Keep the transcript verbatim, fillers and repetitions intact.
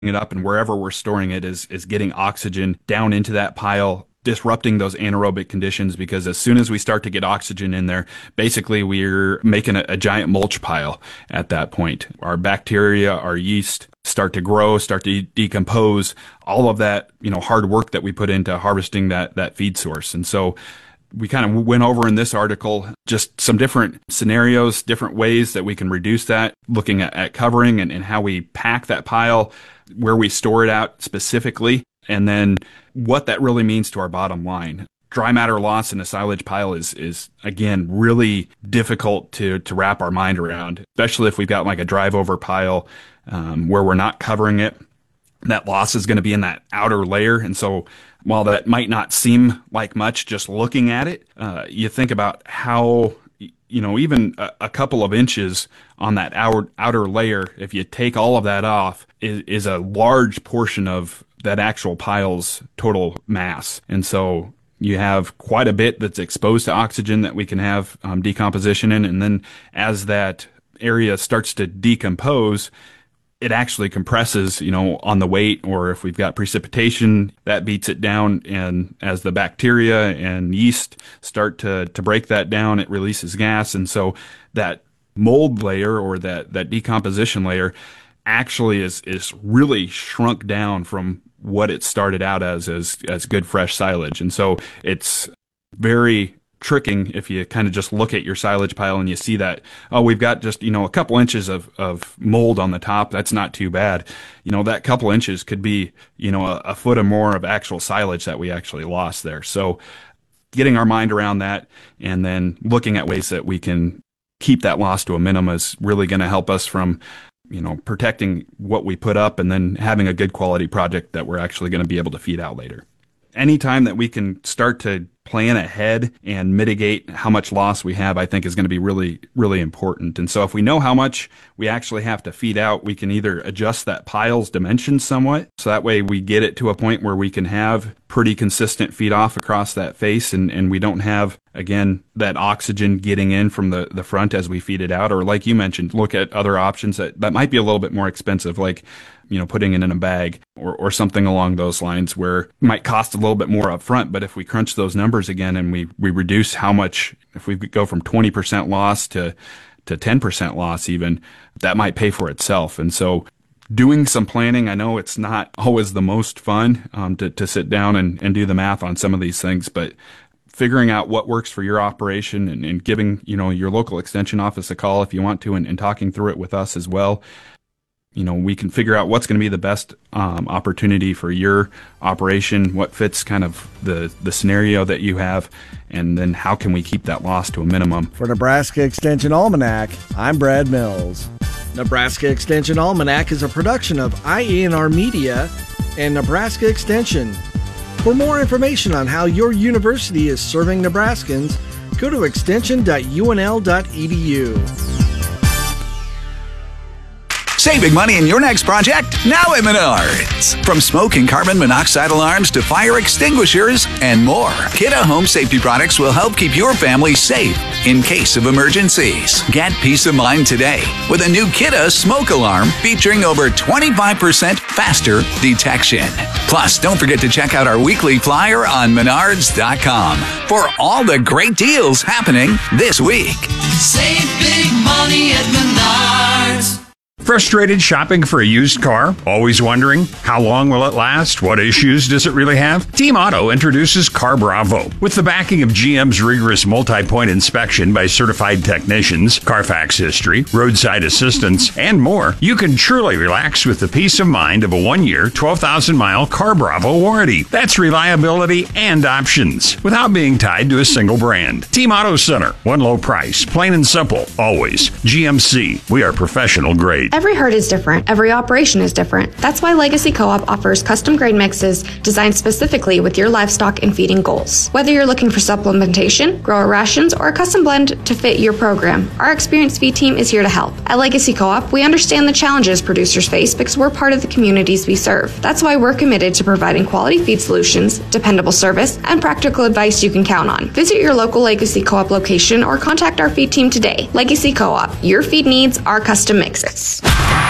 it up, and wherever we're storing it is is getting oxygen down into that pile, disrupting those anaerobic conditions, because as soon as we start to get oxygen in there, basically we're making a, a giant mulch pile at that point. Our bacteria, our yeast start to grow, start to decompose, all of that, you know, hard work that we put into harvesting that, that feed source. And so we kind of went over in this article just some different scenarios, different ways that we can reduce that, looking at, at covering and, and how we pack that pile, where we store it out specifically, and then what that really means to our bottom line. Dry matter loss in a silage pile is, is again, really difficult to, to wrap our mind around, especially if we've got like a drive over pile um, where we're not covering it. That loss is going to be in that outer layer. And so while that might not seem like much just looking at it, uh, you think about how, you know, even a, a couple of inches on that outer, outer layer, if you take all of that off, is, is a large portion of that actual pile's total mass. And so you have quite a bit that's exposed to oxygen that we can have um, decomposition in. And then as that area starts to decompose, it actually compresses, you know, on the weight, or if we've got precipitation, that beats it down. And as the bacteria and yeast start to, to break that down, it releases gas. And so that mold layer, or that, that decomposition layer, actually is, is really shrunk down from what it started out as, as, as good fresh silage. And so it's very tricking if you kind of just look at your silage pile and you see that, oh, we've got just, you know, a couple inches of, of mold on the top. That's not too bad. You know, that couple inches could be, you know, a, a foot or more of actual silage that we actually lost there. So getting our mind around that and then looking at ways that we can keep that loss to a minimum is really going to help us from, you know, protecting what we put up and then having a good quality project that we're actually going to be able to feed out later. Anytime that we can start to plan ahead and mitigate how much loss we have, I think is going to be really, really important. And so if we know how much we actually have to feed out, we can either adjust that pile's dimensions somewhat, so that way we get it to a point where we can have pretty consistent feed off across that face, and, and we don't have, again, that oxygen getting in from the, the front as we feed it out. Or like you mentioned, look at other options that, that might be a little bit more expensive, like, you know, putting it in a bag or, or something along those lines, where it might cost a little bit more up front. But if we crunch those numbers again and we, we reduce how much, if we go from twenty percent loss to, to ten percent loss even, that might pay for itself. And so doing some planning, I know it's not always the most fun um, to, to sit down and, and do the math on some of these things, but figuring out what works for your operation and, and giving, you know, your local extension office a call if you want to, and, and talking through it with us as well. You know, we can figure out what's going to be the best um, opportunity for your operation, what fits kind of the, the scenario that you have, and then how can we keep that loss to a minimum. For Nebraska Extension Almanac, I'm Brad Mills. Nebraska Extension Almanac is a production of I E N R Media and Nebraska Extension. For more information on how your university is serving Nebraskans, go to extension dot u n l dot e d u. Saving money in your next project? Now at Menards. From smoke and carbon monoxide alarms to fire extinguishers and more, Kidde Home Safety Products will help keep your family safe in case of emergencies. Get peace of mind today with a new Kidde smoke alarm featuring over twenty-five percent faster detection. Plus, don't forget to check out our weekly flyer on menards dot com for all the great deals happening this week. Save big money at Menards. Frustrated shopping for a used car? Always wondering, how long will it last? What issues does it really have? Team Auto introduces Car Bravo. With the backing of G M's rigorous multi-point inspection by certified technicians, Carfax history, roadside assistance, and more, you can truly relax with the peace of mind of a one-year, twelve thousand mile Car Bravo warranty. That's reliability and options without being tied to a single brand. Team Auto Center, one low price, plain and simple, always. G M C, we are professional grade. Every herd is different. Every operation is different. That's why Legacy Co-op offers custom grade mixes designed specifically with your livestock and feeding goals. Whether you're looking for supplementation, grower rations, or a custom blend to fit your program, our experienced feed team is here to help. At Legacy Co-op, we understand the challenges producers face because we're part of the communities we serve. That's why we're committed to providing quality feed solutions, dependable service, and practical advice you can count on. Visit your local Legacy Co-op location or contact our feed team today. Legacy Co-op, your feed needs, our custom mixes.